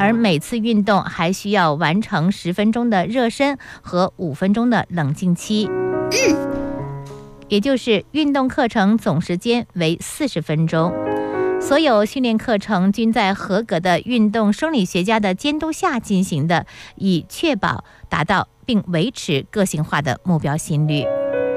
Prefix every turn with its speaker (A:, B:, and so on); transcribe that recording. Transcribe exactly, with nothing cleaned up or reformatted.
A: 而每次运动还需要完成十分钟的热身和五分钟的冷静期，也就是运动课程总时间为四十分钟。所有训练课程均在合格的运动生理学家的监督下进行的，以确保达到并维持个性化的目标心率。